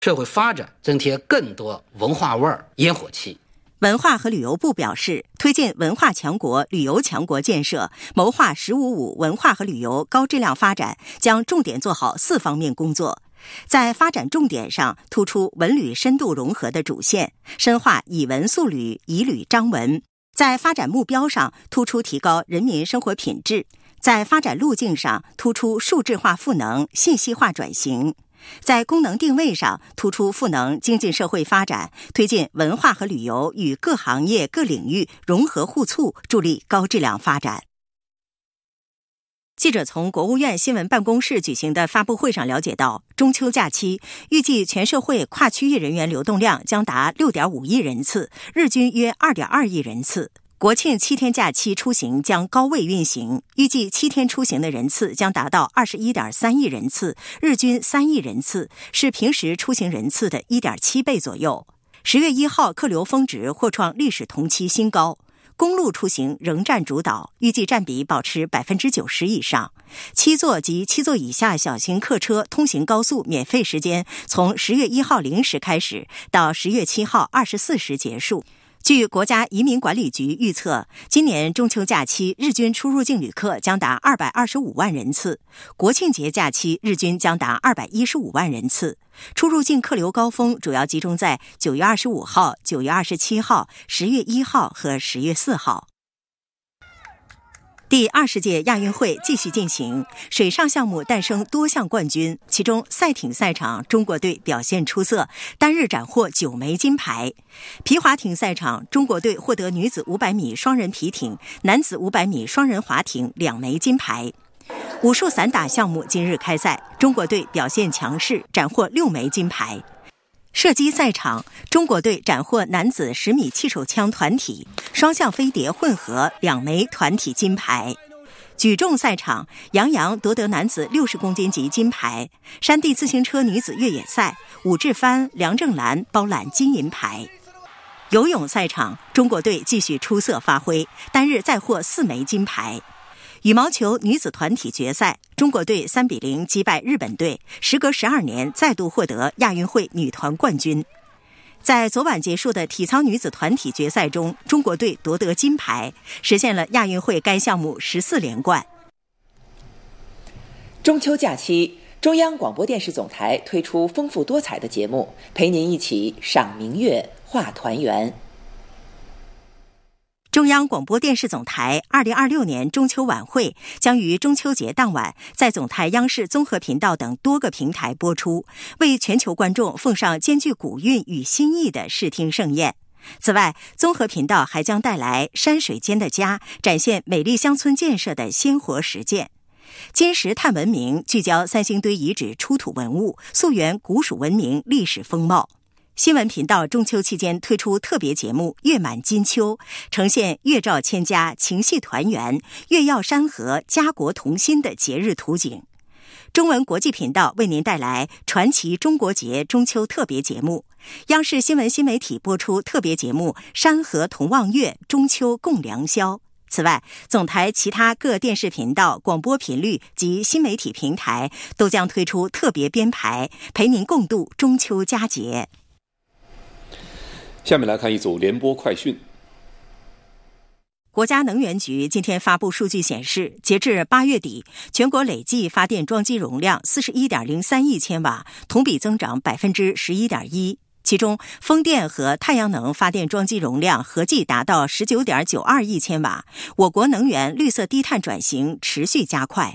社会发展增添更多文化味儿、烟火气。 文化和旅游部表示，推进文化强国、旅游强国建设，谋划“15+5”文化和旅游高质量发展，将重点做好4方面工作。在发展重点上，突出文旅深度融合的主线，深化以文塑旅、以旅彰文；在发展目标上，突出提高人民生活品质；在发展路径上，突出数字化赋能、信息化转型；在功能定位上，突出赋能经济社会发展，推进文化和旅游与各行业各领域融合互促，助力高质量发展。记者从国务院新闻办公室举行的发布会上了解到，中秋假期预计全社会跨区域人员流动量将达 6.5 亿人次，日均约 2.2 亿人次。国庆7天假期出行将高位运行，预计7天出行的人次将达到 21.3 亿人次，日均3亿人次，是平时出行人次的 1.7 倍左右。10月1号客流峰值或创历史同期新高。公路出行仍占主导，预计占比保持 90% 以上。7座及7座以下小型客车通行高速免费时间从10月1号0时开始，到10月7号24时结束。据国家移民管理局预测，今年中秋假期日均出入境旅客将达225万人次，国庆节假期日均将达215万人次。出入境客流高峰主要集中在9月25号、9月27号、10月1号和10月4号。第20届亚运会继续进行，水上项目诞生多项冠军，其中赛艇赛场中国队表现出色，单日斩获9枚金牌。皮划艇赛场中国队获得女子500米双人皮艇、男子500米双人划艇2枚金牌。武术散打项目今日开赛，中国队表现强势，斩获6枚金牌。射击赛场，中国队斩获男子10米气手枪团体、双向飞碟混合2枚团体金牌。举重赛场，杨洋夺得男子60公斤级金牌。山地自行车女子越野赛，武志帆、梁正兰包揽金银牌。游泳赛场，中国队继续出色发挥，单日再获4枚金牌。羽毛球女子团体决赛，中国队3-0击败日本队，时隔12年再度获得亚运会女团冠军。在昨晚结束的体操女子团体决赛中，中国队夺得金牌，实现了亚运会该项目14连冠。 中秋假期，中央广播电视总台推出丰富多彩的节目，陪您一起赏明月、话团圆。 中央广播电视总台2026年中秋晚会将于中秋节当晚在总台央视综合频道等多个平台播出，为全球观众奉上兼具古韵与新意的视听盛宴。此外，综合频道还将带来山水间的家，展现美丽乡村建设的鲜活实践。金石探文明聚焦三星堆遗址出土文物，溯源古蜀文明历史风貌。新闻频道中秋期间推出特别节目《月满金秋》，呈现月照千家、情系团圆、月耀山河、家国同心的节日图景。中文国际频道为您带来传奇中国节中秋特别节目，央视新闻新媒体播出特别节目《山河同望月，中秋共良宵》。此外，总台其他各电视频道、广播频率及新媒体平台都将推出特别编排，陪您共度中秋佳节。 下面来看一组联播快讯。 国家能源局今天发布数据显示，截至8月底，全国累计发电装机容量 41.03 亿千瓦，同比增长 11.1%。其中，风电和太阳能发电装机容量合计达到 19.92 亿千瓦。我国能源绿色低碳转型持续加快。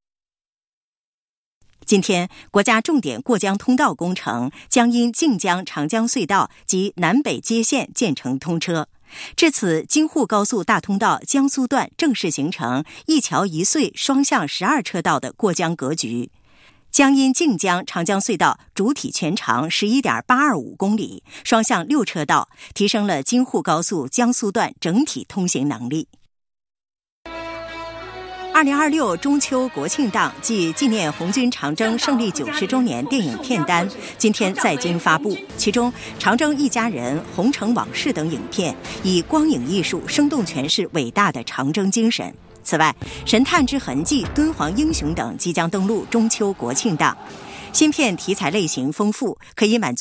今天，国家重点过江通道工程江阴靖江长江隧道及南北接线建成通车。至此，京沪高速大通道江苏段正式形成一桥一隧双向12车道的过江格局。江阴靖江长江隧道主体全长 11.825 公里，双向6车道，提升了京沪高速江苏段整体通行能力。2026中秋国庆档暨纪念红军长征胜利90周年电影片单今天在京发布，其中《长征一家人》《红城往事》等影片以光影艺术生动诠释伟大的长征精神。此外，《神探之痕迹》《敦煌英雄》等即将登陆中秋国庆档。新片题材类型丰富，可以满足